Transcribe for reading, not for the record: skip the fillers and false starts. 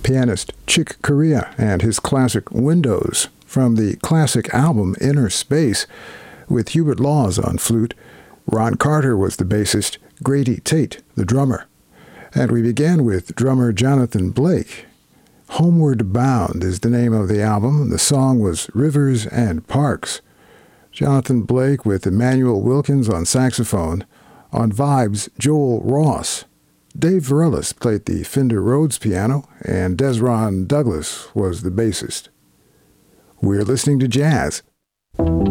pianist Chick Corea and his classic Windows from the classic album Inner Space, with Hubert Laws on flute. Ron Carter was the bassist, Grady Tate the drummer. And we began with drummer Jonathan Blake. Homeward Bound is the name of the album. The song was Rivers and Parks. Jonathan Blake with Emmanuel Wilkins on saxophone. On vibes, Joel Ross. Dave Varelis played the Fender Rhodes piano, and Desron Douglas was the bassist. We're listening to jazz.